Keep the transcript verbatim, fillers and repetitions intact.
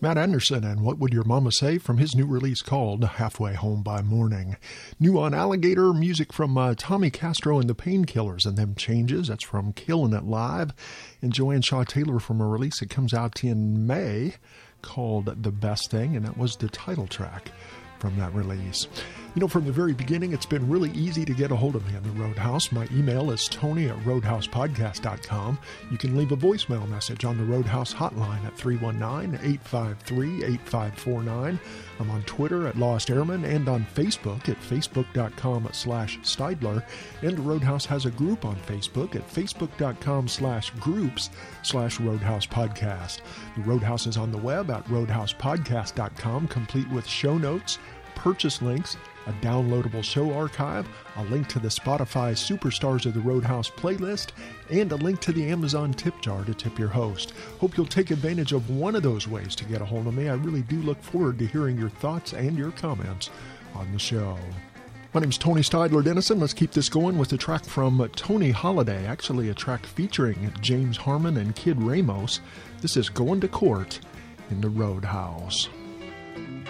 Matt Anderson and What Would Your Mama Say from his new release called Halfway Home by Morning. New on Alligator, music from uh, Tommy Castro and the Painkillers and Them Changes. That's from Killin' It Live. And Joanne Shaw Taylor from a release that comes out in May called The Best Thing, and that was the title track from that release. You know, from the very beginning, it's been really easy to get a hold of me on the Roadhouse. My email is tony at roadhouse podcast dot com. You can leave a voicemail message on the Roadhouse hotline at three one nine, eight five three, eight five four nine. I'm on Twitter at Lost Airman and on Facebook at facebook.com slash Steidler. And the Roadhouse has a group on Facebook at facebook.com slash groups slash Roadhouse Podcast. The Roadhouse is on the web at roadhouse podcast dot com, complete with show notes, purchase links, a downloadable show archive, a link to the Spotify Superstars of the Roadhouse playlist, and a link to the Amazon tip jar to tip your host. Hope you'll take advantage of one of those ways to get a hold of me. I really do look forward to hearing your thoughts and your comments on the show. My name's Tony Steidler Dennison. Let's keep this going with a track from Tony Holiday, actually a track featuring James Harmon and Kid Ramos. This is Going to Court in the Roadhouse.